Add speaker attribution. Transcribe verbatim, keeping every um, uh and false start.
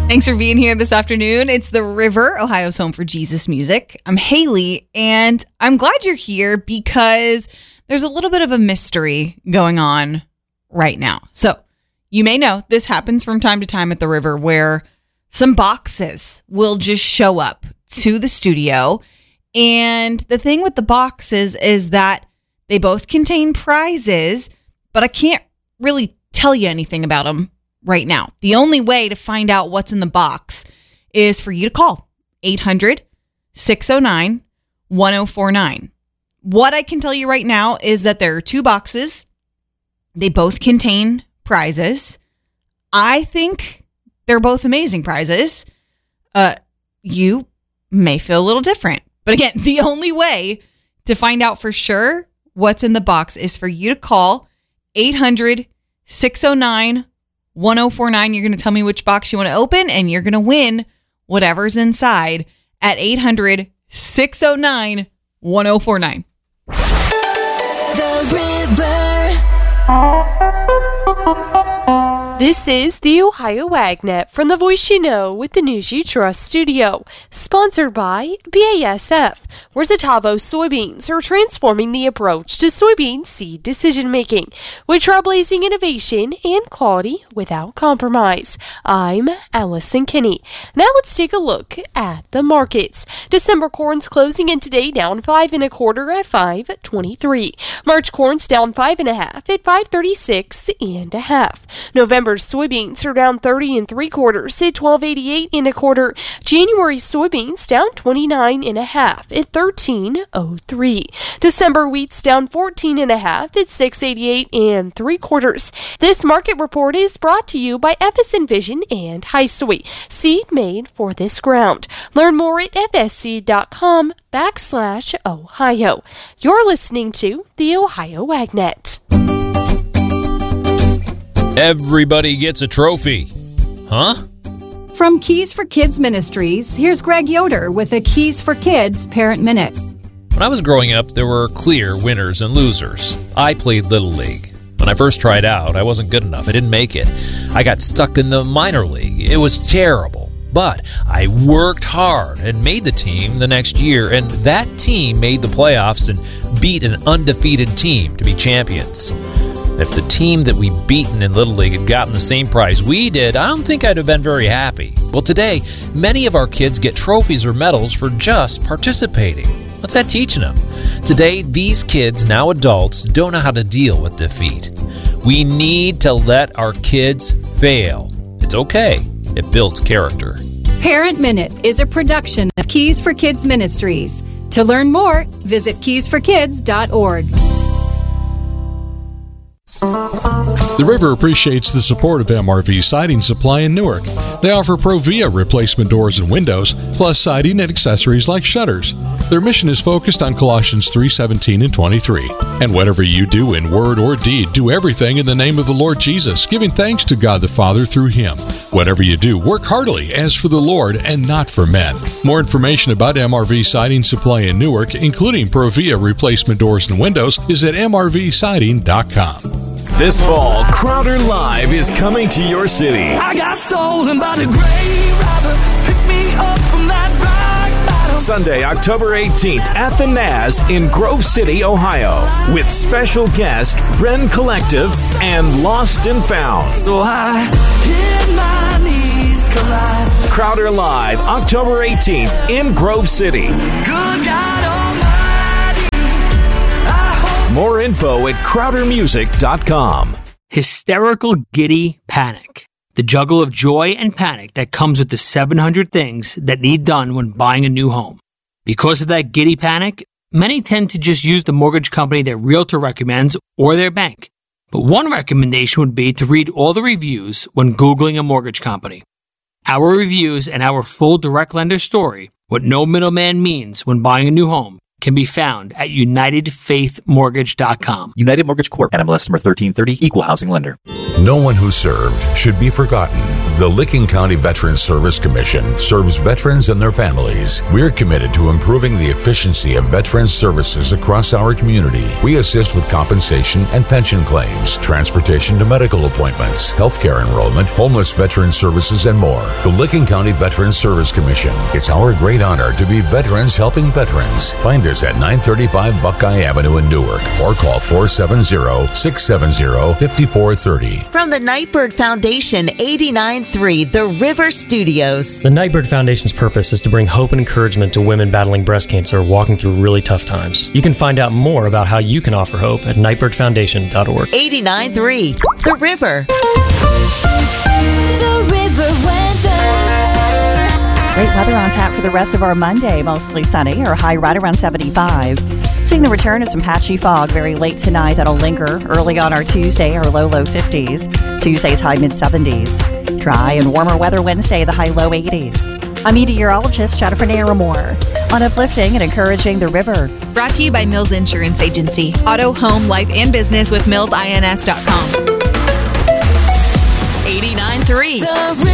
Speaker 1: Thanks for being here this afternoon. It's The River, Ohio's home for Jesus music. I'm Haley, and I'm glad you're here because there's a little bit of a mystery going on right now. So you may know this happens from time to time at The River where some boxes will just show up to the studio. And the thing with the boxes is that they both contain prizes, but I can't really tell you anything about them right now. The only way to find out what's in the box is for you to call eight hundred, six oh nine, one oh four nine. What I can tell you right now is that there are two boxes. They both contain prizes. I think they're both amazing prizes. Uh, you may feel a little different. But again, the only way to find out for sure what's in the box is for you to call eight hundred, six oh nine, one oh four nine. You're going to tell me which box you want to open, and you're going to win whatever's inside at eight hundred, six oh nine, one oh four nine.
Speaker 2: The River. This is the Ohio AgNet from the Voice You Know with the News You Trust studio, sponsored by B A S F, where Zetavo soybeans are transforming the approach to soybean seed decision-making with trailblazing innovation and quality without compromise. I'm Allison Kinney. Now let's take a look at the markets. December corn's closing in today down five and a quarter at five twenty-three. March corn's down five and a half at five thirty-six and a half. November soybeans are down thirty and three quarters at twelve eighty-eight and a quarter. January soybeans down twenty-nine and a half at thirteen oh three. December wheat's down fourteen and a half at six eighty-eight and three quarters. This market report is brought to you by F S N Vision and Highsoy, seed made for this ground. Learn more at f s c dot com backslash Ohio. You're listening to the Ohio AgNet.
Speaker 3: Everybody gets a trophy. Huh?
Speaker 4: From Keys for Kids Ministries, here's Greg Yoder with a Keys for Kids Parent Minute.
Speaker 3: When I was growing up, there were clear winners and losers. I played Little League. When I first tried out, I wasn't good enough. I didn't make it. I got stuck in the minor league. It was terrible. But I worked hard and made the team the next year, and that team made the playoffs and beat an undefeated team to be champions. If the team that we beaten in Little League had gotten the same prize we did, I don't think I'd have been very happy. Well, today, many of our kids get trophies or medals for just participating. What's that teaching them? Today, these kids, now adults, don't know how to deal with defeat. We need to let our kids fail. It's okay. It builds character.
Speaker 4: Parent Minute is a production of Keys for Kids Ministries. To learn more, visit keys for kids dot org.
Speaker 5: The River appreciates the support of M R V Siding Supply in Newark. They offer Provia replacement doors and windows, plus siding and accessories like shutters. Their mission is focused on Colossians three seventeen and twenty-three. And whatever you do in word or deed, do everything in the name of the Lord Jesus, giving thanks to God the Father through Him. Whatever you do, work heartily as for the Lord and not for men. More information about M R V Siding Supply in Newark, including Provia replacement doors and windows, is at m r v siding dot com.
Speaker 6: This fall, Crowder Live is coming to your city.
Speaker 7: I got stolen by the grave robber. Pick me up from that rock bottom.
Speaker 6: Sunday, October eighteenth at the N A S in Grove City, Ohio, with special guest Bren Collective and Lost and Found.
Speaker 7: So I hit my knees 'cause I...
Speaker 6: Crowder Live, October eighteenth in Grove City.
Speaker 7: Good God Almighty.
Speaker 6: More info at crowder music dot com.
Speaker 8: Hysterical giddy panic. The juggle of joy and panic that comes with the seven hundred things that need done when buying a new home. Because of that giddy panic, many tend to just use the mortgage company their realtor recommends or their bank. But one recommendation would be to read all the reviews when Googling a mortgage company. Our reviews and our full direct lender story, what no middleman means when buying a new home, can be found at united faith mortgage dot com.
Speaker 9: United Mortgage Corp. N M L S number thirteen thirty, Equal Housing Lender.
Speaker 10: No one who served should be forgotten.
Speaker 9: The Licking County Veterans Service Commission serves veterans and their families. We're committed to improving the efficiency of veterans services across our community. We assist with compensation and pension claims, transportation to medical appointments, healthcare enrollment, homeless veteran services, and more. The Licking County Veterans Service Commission. It's our great honor to be veterans helping veterans. Find us at nine thirty-five Buckeye Avenue in Newark or call four seven zero, six seven zero, five four three zero.
Speaker 10: From the Nightbird Foundation, eighty-nine point three The River Studios.
Speaker 11: The Nightbird Foundation's purpose is to bring hope and encouragement to women battling breast cancer walking through really tough times. You can find out more about how you can offer hope at nightbird foundation dot org.
Speaker 10: eighty-nine point three The River. The River weather.
Speaker 12: Great weather on tap for the rest of our Monday. Mostly sunny, or high right around seventy-five. Seeing the return of some patchy fog very late tonight that'll linger early on our Tuesday, our low, low fifties. Tuesday's high mid-seventies. Dry and warmer weather Wednesday, the high low eighties. I'm meteorologist Jennifer Naramore on uplifting and encouraging the river.
Speaker 1: Brought to you by Mills Insurance Agency. Auto, home, life, and business with mills ins dot com.
Speaker 10: eighty-nine point three The River.